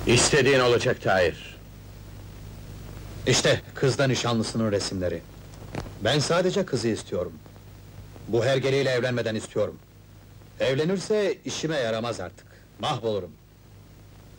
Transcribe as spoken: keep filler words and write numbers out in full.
İstediğin olacak Tahir. İşte kızla nişanlısının resimleri. Ben sadece kızı istiyorum. Bu hergeleyle evlenmeden istiyorum. Evlenirse işime yaramaz artık. Mahvolurum.